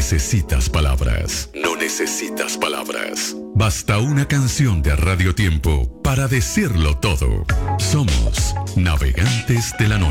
necesitas palabras. No necesitas palabras. Basta una canción de Radio Tiempo para decirlo todo. Somos Navegantes de la Noche.